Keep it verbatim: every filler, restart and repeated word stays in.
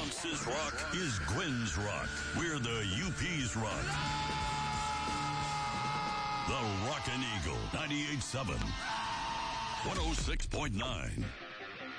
Bronx's rock is Gwen's rock. We're the U P's rock. The Rockin' Eagle, ninety-eight point seven, one oh six point nine.